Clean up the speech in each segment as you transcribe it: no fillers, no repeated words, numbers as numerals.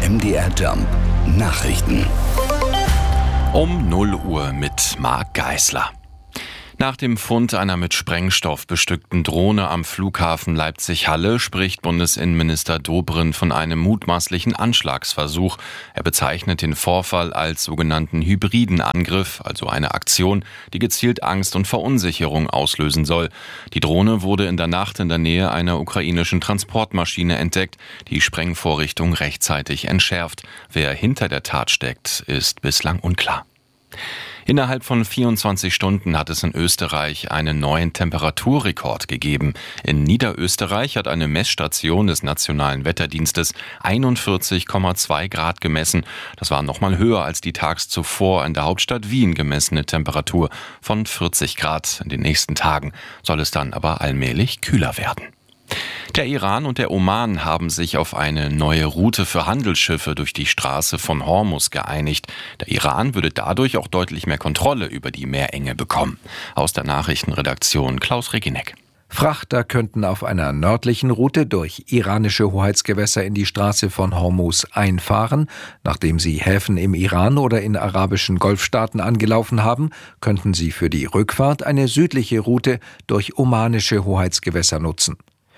MDR Jump Nachrichten. Um 0 Uhr mit Marc Geisler. Nach dem Fund einer mit Sprengstoff bestückten Drohne am Flughafen Leipzig-Halle spricht Bundesinnenminister Dobrindt von einem mutmaßlichen Anschlagsversuch. Er bezeichnet den Vorfall als sogenannten hybriden Angriff, also eine Aktion, die gezielt Angst und Verunsicherung auslösen soll. Die Drohne wurde in der Nacht in der Nähe einer ukrainischen Transportmaschine entdeckt, die Sprengvorrichtung rechtzeitig entschärft. Wer hinter der Tat steckt, ist bislang unklar. Innerhalb von 24 Stunden hat es in Österreich einen neuen Temperaturrekord gegeben. In Niederösterreich hat eine Messstation des Nationalen Wetterdienstes 41,2 Grad gemessen. Das war nochmal höher als die tags zuvor in der Hauptstadt Wien gemessene Temperatur von 40 Grad. In den nächsten Tagen soll es dann aber allmählich kühler werden. Der Iran und der Oman haben sich auf eine neue Route für Handelsschiffe durch die Straße von Hormuz geeinigt. Der Iran würde dadurch auch deutlich mehr Kontrolle über die Meerenge bekommen. Aus der Nachrichtenredaktion Klaus Regineck. Frachter könnten auf einer nördlichen Route durch iranische Hoheitsgewässer in die Straße von Hormuz einfahren. Nachdem sie Häfen im Iran oder in arabischen Golfstaaten angelaufen haben, könnten sie für die Rückfahrt eine südliche Route durch omanische Hoheitsgewässer nutzen.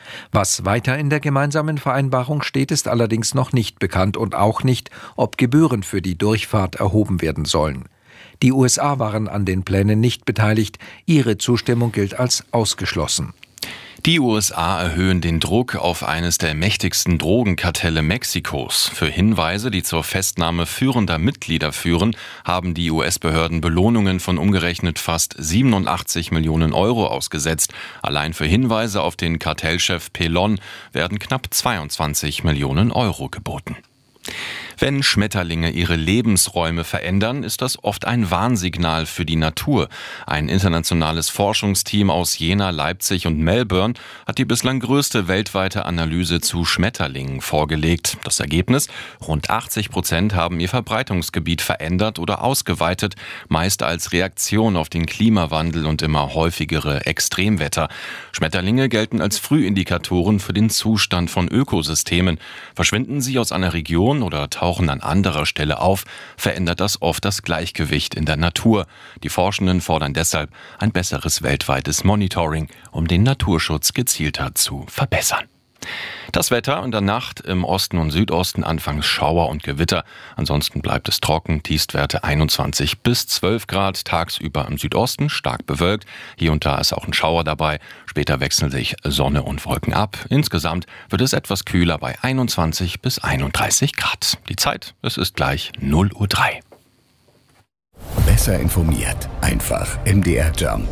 Was weiter in der gemeinsamen Vereinbarung steht, ist allerdings noch nicht bekannt und auch nicht, ob Gebühren für die Durchfahrt erhoben werden sollen. Die USA waren an den Plänen nicht beteiligt, ihre Zustimmung gilt als ausgeschlossen. Die USA erhöhen den Druck auf eines der mächtigsten Drogenkartelle Mexikos. Für Hinweise, die zur Festnahme führender Mitglieder führen, haben die US-Behörden Belohnungen von umgerechnet fast 87 Millionen Euro ausgesetzt. Allein für Hinweise auf den Kartellchef Pelon werden knapp 22 Millionen Euro geboten. Wenn Schmetterlinge ihre Lebensräume verändern, ist das oft ein Warnsignal für die Natur. Ein internationales Forschungsteam aus Jena, Leipzig und Melbourne hat die bislang größte weltweite Analyse zu Schmetterlingen vorgelegt. Das Ergebnis? Rund 80% haben ihr Verbreitungsgebiet verändert oder ausgeweitet, meist als Reaktion auf den Klimawandel und immer häufigere Extremwetter. Schmetterlinge gelten als Frühindikatoren für den Zustand von Ökosystemen. Verschwinden sie aus einer Region oder tauchen an anderer Stelle auf, verändert das oft das Gleichgewicht in der Natur. Die Forschenden fordern deshalb ein besseres weltweites Monitoring, um den Naturschutz gezielter zu verbessern. Das Wetter in der Nacht im Osten und Südosten anfangs Schauer und Gewitter. Ansonsten bleibt es trocken, Tiefstwerte 21 bis 12 Grad, tagsüber im Südosten stark bewölkt. Hier und da ist auch ein Schauer dabei. Später wechseln sich Sonne und Wolken ab. Insgesamt wird es etwas kühler bei 21 bis 31 Grad. Die Zeit, es ist gleich 0:03 Uhr. Besser informiert, einfach MDR Jump.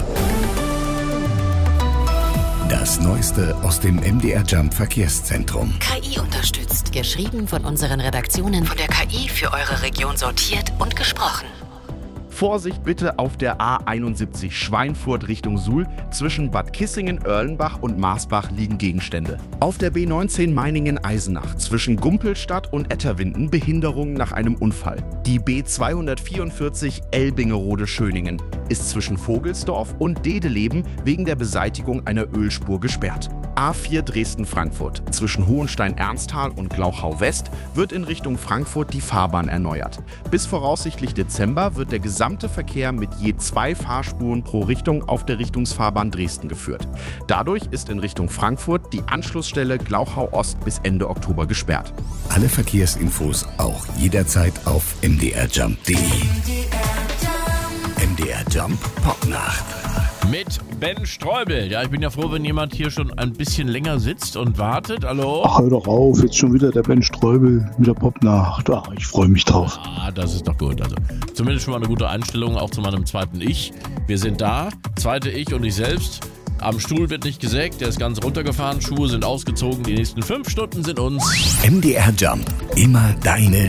Das Neueste aus dem MDR Jump Verkehrszentrum. KI unterstützt. Geschrieben von unseren Redaktionen. Von der KI für eure Region sortiert und gesprochen. Vorsicht bitte auf der A71 Schweinfurt Richtung Suhl. Zwischen Bad Kissingen-Erlenbach und Marsbach liegen Gegenstände. Auf der B19 Meiningen-Eisenach zwischen Gumpelstadt und Etterwinden Behinderungen nach einem Unfall. Die B244 Elbingerode-Schöningen ist zwischen Vogelsdorf und Dedeleben wegen der Beseitigung einer Ölspur gesperrt. A4 Dresden-Frankfurt zwischen Hohenstein-Ernsthal und Glauchau-West wird in Richtung Frankfurt die Fahrbahn erneuert. Bis voraussichtlich Dezember wird der gesamte Verkehr mit je 2 Fahrspuren pro Richtung auf der Richtungsfahrbahn Dresden geführt. Dadurch ist in Richtung Frankfurt die Anschlussstelle Glauchau-Ost bis Ende Oktober gesperrt. Alle Verkehrsinfos auch jederzeit auf mdrjump.de. MDR Jump Popnacht. Mit Ben Streubel. Ja, ich bin ja froh, wenn jemand hier schon ein bisschen länger sitzt und wartet. Hallo? Ach, hör doch auf, jetzt schon wieder der Ben Streubel mit der Popnacht. Ach, ich freue mich drauf. Ah, das ist doch gut. Also zumindest schon mal eine gute Einstellung, auch zu meinem zweiten Ich. Wir sind da, zweite Ich und ich selbst. Am Stuhl wird nicht gesägt, der ist ganz runtergefahren, Schuhe sind ausgezogen. Die nächsten 5 Stunden sind uns MDR Jump, immer deine